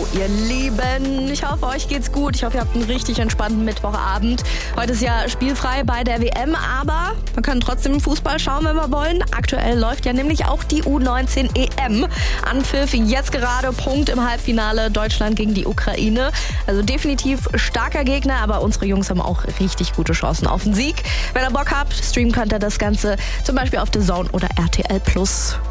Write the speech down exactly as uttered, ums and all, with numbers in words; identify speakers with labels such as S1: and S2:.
S1: ihr Lieben. Ich hoffe, euch geht's gut. Ich hoffe, ihr habt einen richtig entspannten Mittwochabend. Heute ist ja spielfrei bei der W M, aber man kann trotzdem Fußball schauen, wenn wir wollen. Aktuell läuft ja nämlich auch die U neunzehn E M. Anpfiff jetzt gerade, Punkt im Halbfinale Deutschland gegen die Ukraine. Also definitiv starker Gegner, aber unsere Jungs haben auch richtig gute Chancen auf den Sieg. Wenn ihr Bock habt, streamen könnt ihr das Ganze zum Beispiel auf The Zone oder R T L Plus.